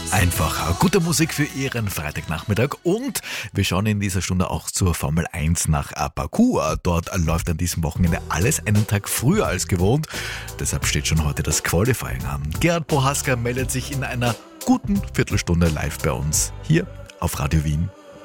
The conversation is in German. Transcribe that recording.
Einfach gute Musik für Ihren Freitagnachmittag und wir schauen in dieser Stunde auch zur Formel 1 nach Baku. Dort läuft an diesem Wochenende alles einen Tag früher als gewohnt. Deshalb steht schon heute das Qualifying an. Gerhard Prohaska meldet sich in einer guten Viertelstunde live bei uns hier auf Radio Wien.